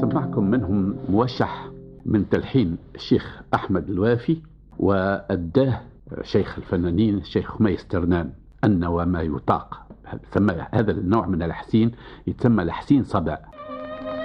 سمعكم منهم موشح من تلحين الشيخ أحمد الوافي، وأداه شيخ الفنانين الشيخ خميس ترنان. أن وما يطاق، هذا النوع من الحسين يتسمى الحسين صدى.